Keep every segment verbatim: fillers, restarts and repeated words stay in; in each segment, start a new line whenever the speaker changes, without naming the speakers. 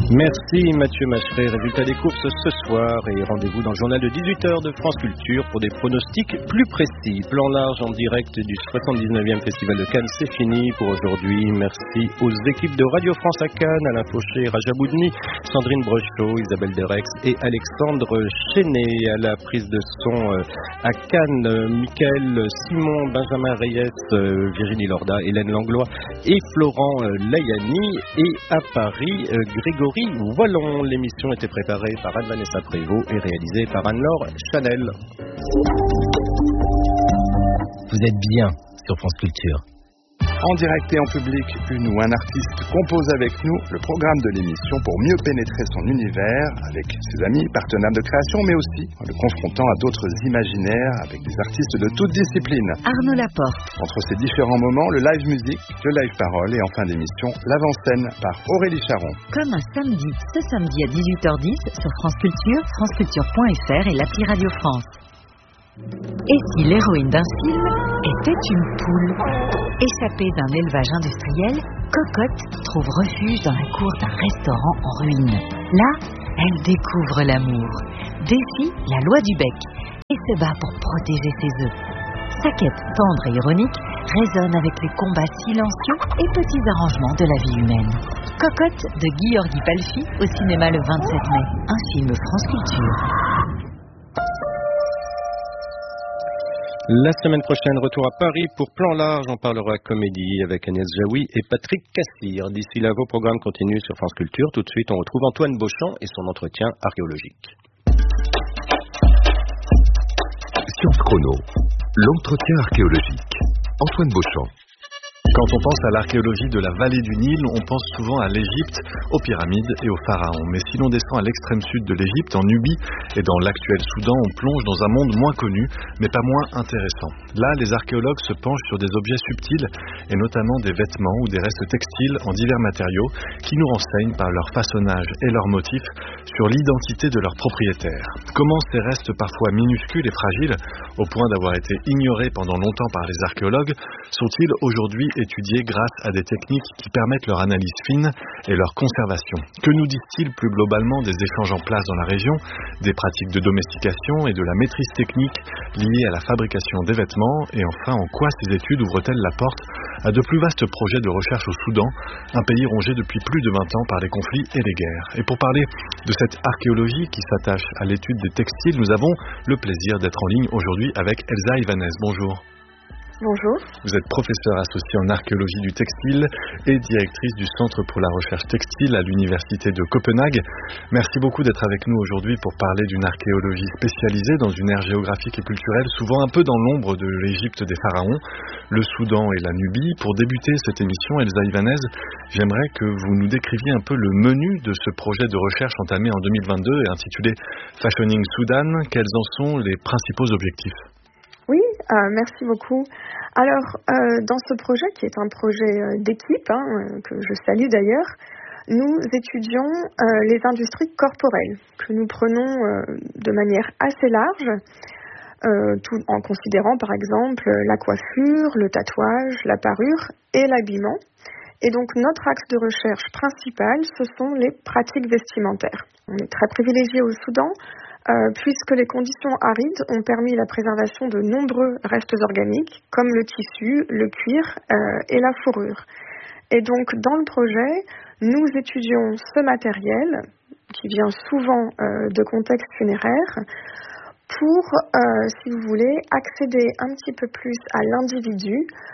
Merci Mathieu Macheret. Résultat des courses ce soir et rendez-vous dans le journal de dix-huit heures de France Culture pour des pronostics plus précis. Plan large en direct du soixante-dix-neuvième Festival de Cannes, c'est fini pour aujourd'hui. Merci aux équipes de Radio France à Cannes, Alain Fauché, Raja Boudni, Sandrine Brechot, Isabelle Derex et Alexandre Chenet. À la prise de son à Cannes, Mickaël Simon, Benjamin Reyes, Virginie Lorda, Hélène Langlois et Florent Layani. Et à Paris, Grégory Wallon. L'émission était préparée par Anne-Vanessa Prévost et réalisée par Anne-Laure Chanel.
Vous êtes bien sur France Culture.
En direct et en public, une ou un artiste compose avec nous le programme de l'émission pour mieux pénétrer son univers avec ses amis, partenaires de création, mais aussi en le confrontant à d'autres imaginaires avec des artistes de toutes disciplines.
Arnaud Laporte.
Entre ces différents moments, le live musique, le live parole et en fin d'émission, l'avant-scène par Aurélie Charon.
Comme un samedi, ce samedi à dix-huit heures dix sur France Culture, franceculture point f r et l'appli Radio France. Et si l'héroïne d'un film était une poule? Échappée d'un élevage industriel, Cocotte trouve refuge dans la cour d'un restaurant en ruine. Là, elle découvre l'amour, défie la loi du bec et se bat pour protéger ses œufs. Sa quête tendre et ironique résonne avec les combats silencieux et petits arrangements de la vie humaine. Cocotte de Gheorghi Palfi au cinéma le vingt-sept mai, un film France Culture.
La semaine prochaine, retour à Paris pour Plan large. On parlera comédie avec Agnès Jaoui et Patrick Cassir. D'ici là, vos programmes continuent sur France Culture. Tout de suite, on retrouve Antoine Beauchamp et son entretien archéologique.
Science Chrono, l'entretien archéologique. Antoine Beauchamp.
Quand on pense à l'archéologie de la vallée du Nil, on pense souvent à l'Égypte, aux pyramides et aux pharaons. Mais si l'on descend à l'extrême sud de l'Égypte, en Nubie et dans l'actuel Soudan, on plonge dans un monde moins connu, mais pas moins intéressant. Là, les archéologues se penchent sur des objets subtils, et notamment des vêtements ou des restes textiles en divers matériaux, qui nous renseignent par leur façonnage et leurs motifs sur l'identité de leurs propriétaires. Comment ces restes parfois minuscules et fragiles, au point d'avoir été ignorés pendant longtemps par les archéologues, sont-ils aujourd'hui étudiés grâce à des techniques qui permettent leur analyse fine et leur conservation? Que nous disent-ils plus globalement des échanges en place dans la région, des pratiques de domestication et de la maîtrise technique liée à la fabrication des vêtements? Et enfin, en quoi ces études ouvrent-elles la porte à de plus vastes projets de recherche au Soudan, un pays rongé depuis plus de vingt ans par les conflits et les guerres? Et pour parler de cette archéologie qui s'attache à l'étude des textiles, nous avons le plaisir d'être en ligne aujourd'hui avec Elsa Ivanez. Bonjour.
Bonjour.
Vous êtes professeure associée en archéologie du textile et directrice du Centre pour la recherche textile à l'Université de Copenhague. Merci beaucoup d'être avec nous aujourd'hui pour parler d'une archéologie spécialisée dans une ère géographique et culturelle souvent un peu dans l'ombre de l'Égypte des pharaons, le Soudan et la Nubie. Pour débuter cette émission, Elsa Ivanez, j'aimerais que vous nous décriviez un peu le menu de ce projet de recherche entamé en deux mille vingt-deux et intitulé Fashioning Sudan. Quels en sont les principaux objectifs ?
Oui, euh, merci beaucoup. Alors, euh, dans ce projet, qui est un projet euh, d'équipe, hein, que je salue d'ailleurs, nous étudions euh, les industries corporelles, que nous prenons euh, de manière assez large, euh, tout en considérant par exemple la coiffure, le tatouage, la parure et l'habillement. Et donc notre axe de recherche principal, ce sont les pratiques vestimentaires. On est très privilégié au Soudan, Euh, puisque les conditions arides ont permis la préservation de nombreux restes organiques, comme le tissu, le cuir euh, et la fourrure. Et donc, dans le projet, nous étudions ce matériel, qui vient souvent euh, de contextes funéraires, pour, euh, si vous voulez, accéder un petit peu plus à l'individu,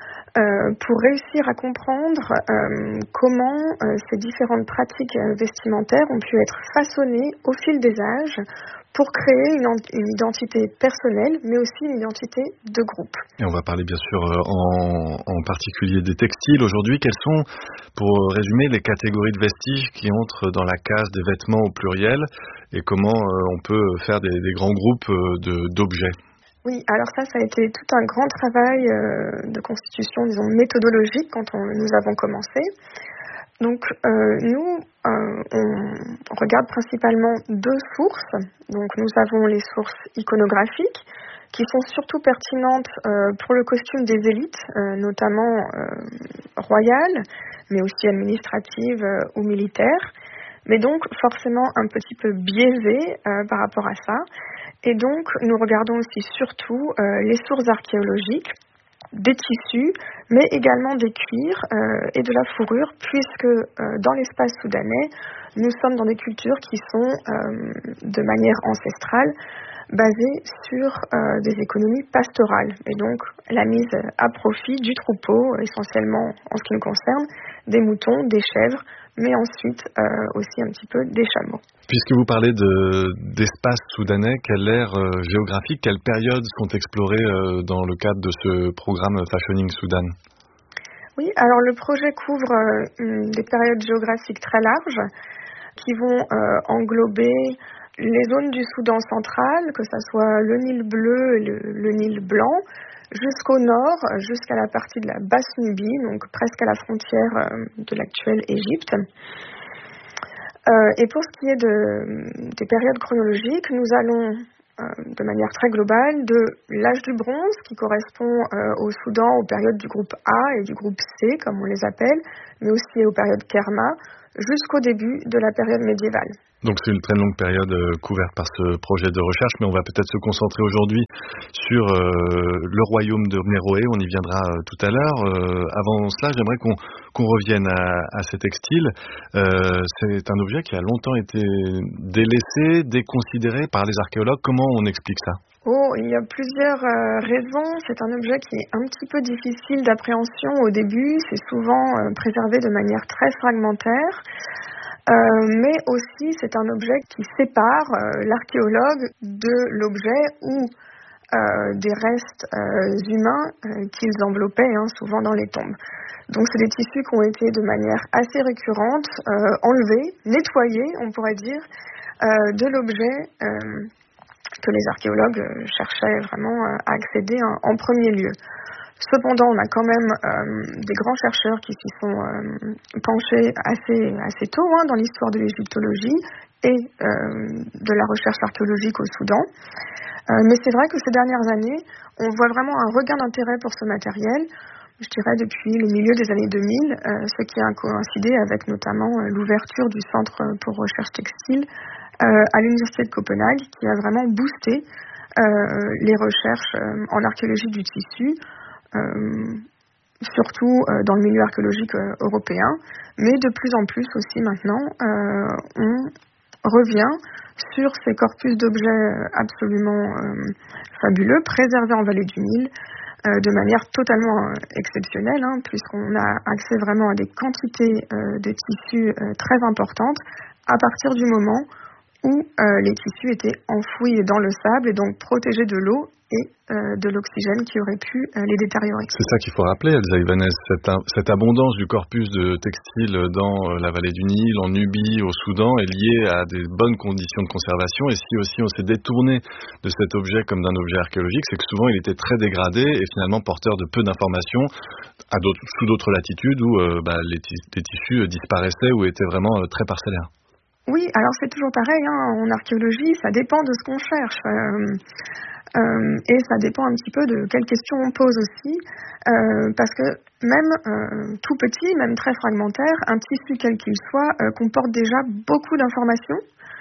Euh, pour réussir à comprendre euh, comment euh, ces différentes pratiques euh, vestimentaires ont pu être façonnées au fil des âges pour créer une, une identité personnelle, mais aussi une identité de groupe.
Et on va parler bien sûr en, en particulier des textiles aujourd'hui. Quelles sont, pour résumer, les catégories de vestiges qui entrent dans la case des vêtements au pluriel et comment euh, on peut faire des, des grands groupes de, d'objets?
Oui, alors ça, ça a été tout un grand travail euh, de constitution, disons, méthodologique quand on, nous avons commencé. Donc, euh, nous, euh, on regarde principalement deux sources. Donc, nous avons les sources iconographiques, qui sont surtout pertinentes euh, pour le costume des élites, euh, notamment euh, royales, mais aussi administratives euh, ou militaires. mais donc forcément un petit peu biaisé euh, par rapport à ça. Et donc nous regardons aussi surtout euh, les sources archéologiques, des tissus, mais également des cuirs euh, et de la fourrure, puisque euh, dans l'espace soudanais, nous sommes dans des cultures qui sont euh, de manière ancestrale basées sur euh, des économies pastorales, et donc la mise à profit du troupeau, essentiellement en ce qui nous concerne, des moutons, des chèvres, mais ensuite euh, aussi un petit peu des chameaux.
Puisque vous parlez de, d'espace soudanais, quelle ère euh, géographique, quelles périodes sont explorées euh, dans le cadre de ce programme Fashioning Soudan ?
Oui, alors le projet couvre euh, des périodes géographiques très larges qui vont euh, englober les zones du Soudan central, que ce soit le Nil bleu et le, le Nil blanc, jusqu'au nord, jusqu'à la partie de la Basse-Nubie, donc presque à la frontière euh, de l'actuelle Égypte. Euh, et pour ce qui est de, des périodes chronologiques, nous allons euh, de manière très globale de l'âge du bronze, qui correspond euh, au Soudan aux périodes du groupe A et du groupe C, comme on les appelle, mais aussi aux périodes Kerma, jusqu'au début de la période médiévale.
Donc c'est une très longue période euh, couverte par ce projet de recherche, mais on va peut-être se concentrer aujourd'hui sur euh, le royaume de Méroé, on y viendra euh, tout à l'heure. Euh, avant cela, j'aimerais qu'on, qu'on revienne à, à ces textiles. Euh, c'est un objet qui a longtemps été délaissé, déconsidéré par les archéologues. Comment on explique ça ?
Oh, il y a plusieurs euh, raisons. C'est un objet qui est un petit peu difficile d'appréhension au début. C'est souvent euh, préservé de manière très fragmentaire. Euh, mais aussi c'est un objet qui sépare euh, l'archéologue de l'objet ou euh, des restes euh, humains euh, qu'ils enveloppaient hein, souvent dans les tombes. Donc c'est des tissus qui ont été de manière assez récurrente euh, enlevés, nettoyés, on pourrait dire, euh, de l'objet euh, que les archéologues cherchaient vraiment euh, à accéder en, en premier lieu. Cependant, on a quand même euh, des grands chercheurs qui s'y sont euh, penchés assez, assez tôt hein, dans l'histoire de l'égyptologie et euh, de la recherche archéologique au Soudan. Euh, mais c'est vrai que ces dernières années, on voit vraiment un regain d'intérêt pour ce matériel, je dirais depuis le milieu des années deux mille, euh, ce qui a coïncidé avec notamment euh, l'ouverture du Centre pour recherche textile euh, à l'Université de Copenhague, qui a vraiment boosté euh, les recherches euh, en archéologie du tissu, Euh, surtout euh, dans le milieu archéologique euh, européen, mais de plus en plus aussi maintenant, euh, on revient sur ces corpus d'objets absolument euh, fabuleux, préservés en vallée du Nil, euh, de manière totalement euh, exceptionnelle, hein, puisqu'on a accès vraiment à des quantités euh, de tissus euh, très importantes à partir du moment où euh, les tissus étaient enfouis dans le sable et donc protégés de l'eau et euh, de l'oxygène qui aurait pu euh, les détériorer.
C'est ça qu'il faut rappeler, Elsa Ibanez, cette, cette abondance du corpus de textiles dans la vallée du Nil, en Nubie, au Soudan, est liée à des bonnes conditions de conservation. Et si aussi on s'est détourné de cet objet comme d'un objet archéologique, c'est que souvent il était très dégradé et finalement porteur de peu d'informations à d'autres, sous d'autres latitudes où euh, bah, les, t- les tissus disparaissaient ou étaient vraiment euh, très parcellaires.
Oui, alors c'est toujours pareil, hein, en archéologie, ça dépend de ce qu'on cherche. Euh, Euh, et ça dépend un petit peu de quelles questions on pose aussi, euh, parce que même euh, tout petit, même très fragmentaire, un tissu quel qu'il soit euh, comporte déjà beaucoup d'informations,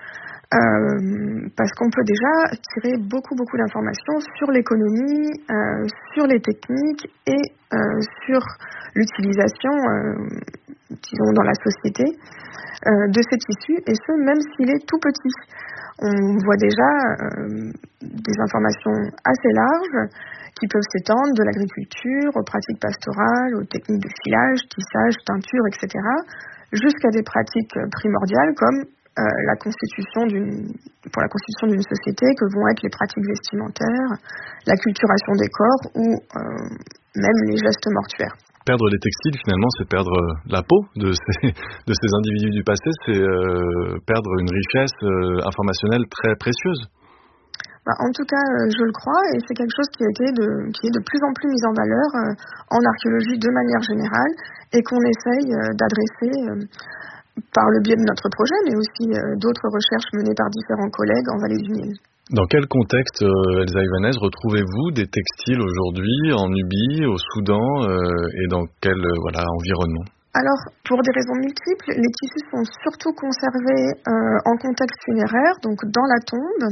euh, parce qu'on peut déjà tirer beaucoup beaucoup d'informations sur l'économie, euh, sur les techniques et euh, sur l'utilisation, euh, disons dans la société, euh, de ces tissus, et ce même s'il est tout petit. On voit déjà euh, des informations assez larges qui peuvent s'étendre de l'agriculture aux pratiques pastorales, aux techniques de filage, tissage, teinture, et cetera, jusqu'à des pratiques primordiales comme euh, la constitution d'une, pour la constitution d'une société, que vont être les pratiques vestimentaires, la culturation des corps ou euh, même les gestes mortuaires.
Perdre les textiles, finalement, c'est perdre la peau de ces, de ces individus du passé, c'est euh, perdre une richesse euh, informationnelle très précieuse.
Bah, en tout cas, euh, je le crois, et c'est quelque chose qui, a été de, qui est de plus en plus mis en valeur euh, en archéologie de manière générale, et qu'on essaye euh, d'adresser euh, par le biais de notre projet, mais aussi euh, d'autres recherches menées par différents collègues en vallée du Nil.
Dans quel contexte, euh, Elsa Ibanez, retrouvez-vous des textiles aujourd'hui en Nubie, au Soudan, euh, et dans quel euh, voilà, environnement ?
Alors, pour des raisons multiples, les tissus sont surtout conservés euh, en contexte funéraire, donc dans la tombe.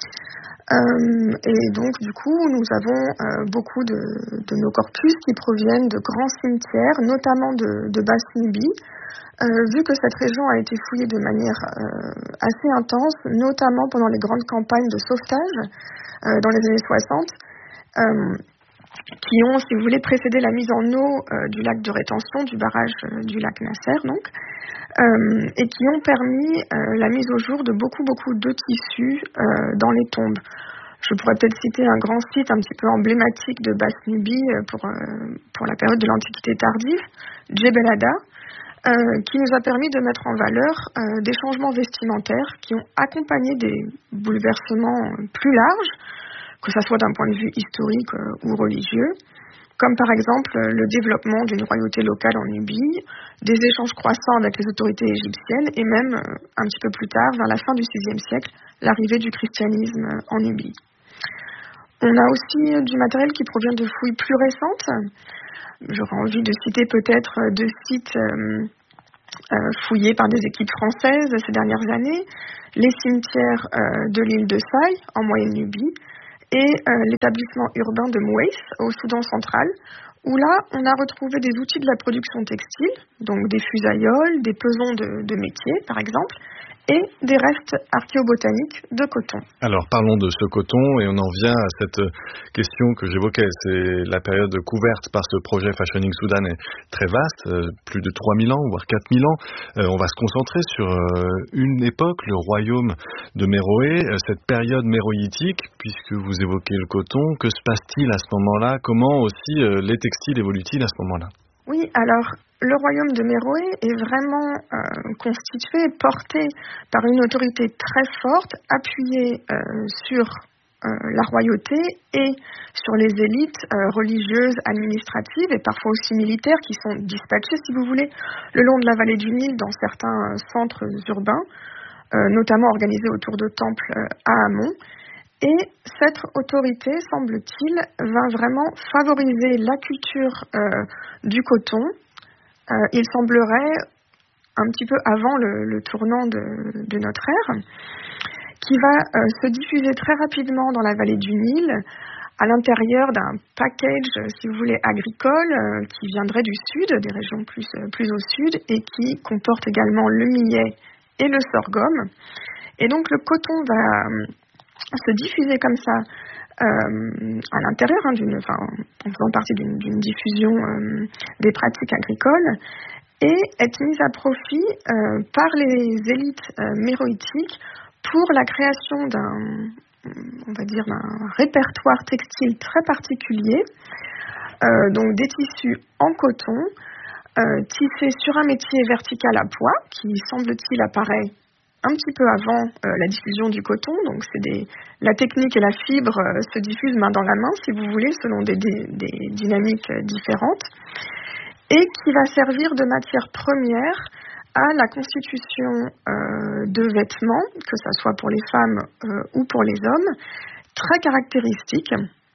Euh, et donc, du coup, nous avons euh, beaucoup de, de nos corpus qui proviennent de grands cimetières, notamment de, de Basse-Nubie. Euh, vu que cette région a été fouillée de manière euh, assez intense, notamment pendant les grandes campagnes de sauvetage euh, dans les années soixante, euh, qui ont, si vous voulez, précédé la mise en eau euh, du lac de rétention, du barrage euh, du lac Nasser, donc, euh, et qui ont permis euh, la mise au jour de beaucoup, beaucoup de tissus euh, dans les tombes. Je pourrais peut-être citer un grand site un petit peu emblématique de Basse-Nubie euh, pour, euh, pour la période de l'Antiquité tardive, Djebel Ada, euh, qui nous a permis de mettre en valeur euh, des changements vestimentaires qui ont accompagné des bouleversements plus larges, que ce soit d'un point de vue historique euh, ou religieux, comme par exemple euh, le développement d'une royauté locale en Nubie, des échanges croissants avec les autorités égyptiennes et même, euh, un petit peu plus tard, vers la fin du sixième siècle, l'arrivée du christianisme en Nubie. On a aussi euh, du matériel qui provient de fouilles plus récentes. J'aurais envie de citer peut-être euh, deux sites euh, euh, fouillés par des équipes françaises ces dernières années, les cimetières euh, de l'île de Saï, en Moyenne-Nubie, et euh, l'établissement urbain de Mouais, au Soudan central, où là, on a retrouvé des outils de la production textile, donc des fusailloles, des pesons de, de métier, par exemple, et des restes archéobotaniques de coton.
Alors parlons de ce coton et on en vient à cette question que j'évoquais. C'est la période couverte par ce projet Fashioning Soudan est très vaste, euh, plus de trois mille ans, voire quatre mille ans. Euh, on va se concentrer sur euh, une époque, le royaume de Méroé, euh, cette période méroïtique, puisque vous évoquez le coton. Que se passe-t-il à ce moment-là? Comment aussi euh, les textiles évoluent-ils à ce moment-là?
Oui, alors le royaume de Méroé est vraiment euh, constitué, porté par une autorité très forte, appuyée euh, sur euh, la royauté et sur les élites euh, religieuses, administratives et parfois aussi militaires qui sont dispatchées, si vous voulez, le long de la vallée du Nil dans certains euh, centres urbains, euh, notamment organisés autour de temples euh, à Amon. Et cette autorité, semble-t-il, va vraiment favoriser la culture euh, du coton. Euh, il semblerait, un petit peu avant le, le tournant de, de notre ère, qui va euh, se diffuser très rapidement dans la vallée du Nil, à l'intérieur d'un package, si vous voulez, agricole, euh, qui viendrait du sud, des régions plus, euh, plus au sud, et qui comporte également le millet et le sorghum. Et donc le coton va euh, se diffuser comme ça euh, à l'intérieur, hein, d'une, enfin, en faisant partie d'une, d'une diffusion euh, des pratiques agricoles, et être mise à profit euh, par les élites euh, méroïtiques pour la création d'un, on va dire, d'un répertoire textile très particulier, euh, donc des tissus en coton, euh, tissés sur un métier vertical à pois, qui semble-t-il apparaît un petit peu avant euh, la diffusion du coton, donc c'est des, la technique et la fibre euh, se diffusent main dans la main, si vous voulez, selon des, des, des dynamiques euh, différentes, et qui va servir de matière première à la constitution euh, de vêtements, que ce soit pour les femmes euh, ou pour les hommes, très caractéristiques.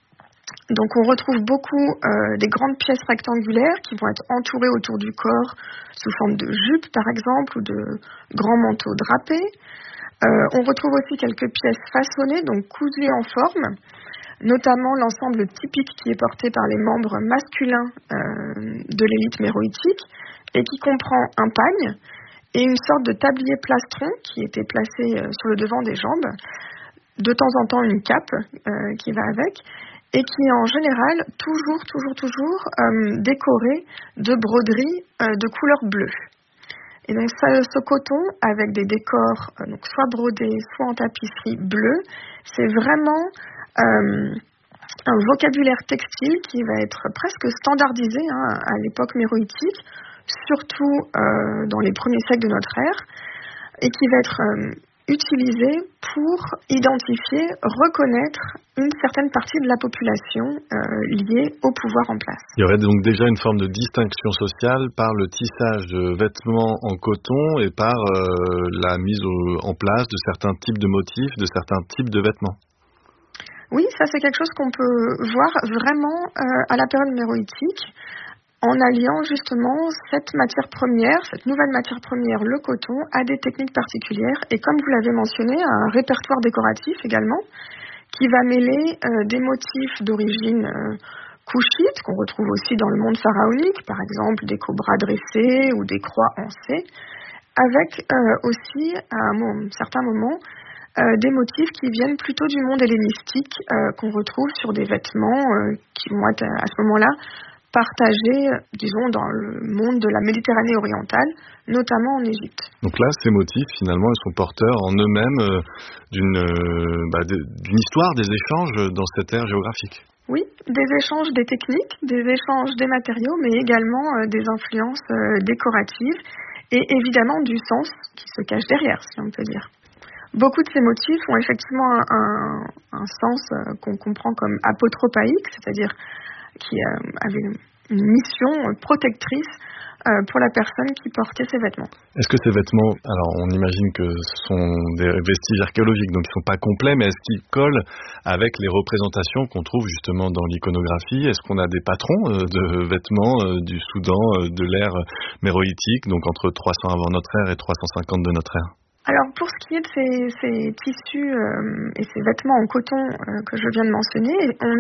Donc on retrouve beaucoup euh, des grandes pièces rectangulaires qui vont être entourées autour du corps sous forme de jupe par exemple ou de grands manteaux drapés. Euh, on retrouve aussi quelques pièces façonnées, donc cousues en forme, notamment l'ensemble typique qui est porté par les membres masculins euh, de l'élite méroïtique et qui comprend un pagne et une sorte de tablier plastron qui était placé euh, sur le devant des jambes, de temps en temps une cape euh, qui va avec, et qui est en général toujours, toujours, toujours euh, décoré de broderies euh, de couleur bleue. Et donc ça, ce coton, avec des décors euh, donc soit brodés, soit en tapisserie bleue, c'est vraiment euh, un vocabulaire textile qui va être presque standardisé hein, à l'époque méroïtique, surtout euh, dans les premiers siècles de notre ère, et qui va être euh, utilisé pour identifier, reconnaître une certaine partie de la population euh, liée au pouvoir en place.
Il y aurait donc déjà une forme de distinction sociale par le tissage de vêtements en coton et par euh, la mise au, en place de certains types de motifs, de certains types de vêtements.
Oui, ça c'est quelque chose qu'on peut voir vraiment euh, à la période méroïtique, en alliant justement cette matière première, cette nouvelle matière première, le coton, à des techniques particulières et comme vous l'avez mentionné, un répertoire décoratif également qui va mêler euh, des motifs d'origine euh, couchite qu'on retrouve aussi dans le monde pharaonique, par exemple des cobras dressés ou des croix en C, avec euh, aussi à un certain moment euh, des motifs qui viennent plutôt du monde hellénistique euh, qu'on retrouve sur des vêtements euh, qui vont être à ce moment-là partagés, disons, dans le monde de la Méditerranée orientale, notamment en Égypte.
Donc là, ces motifs, finalement, ils sont porteurs en eux-mêmes euh, d'une, euh, bah, d'une histoire, des échanges dans cette ère géographique.
Oui, des échanges des techniques, des échanges des matériaux, mais également euh, des influences euh, décoratives et évidemment du sens qui se cache derrière, si on peut dire. Beaucoup de ces motifs ont effectivement un, un, un sens euh, qu'on comprend comme apotropaïque, c'est-à-dire qui euh, avait une mission protectrice euh, pour la personne qui portait ces vêtements.
Est-ce que ces vêtements, alors on imagine que ce sont des vestiges archéologiques, donc ils ne sont pas complets, mais est-ce qu'ils collent avec les représentations qu'on trouve justement dans l'iconographie? Est-ce qu'on a des patrons euh, de vêtements euh, du Soudan euh, de l'ère méroïtique, donc entre trois cents avant notre ère et trois cent cinquante de notre ère?
Alors pour ce qui est de ces, ces tissus euh, et ces vêtements en coton euh, que je viens de mentionner, on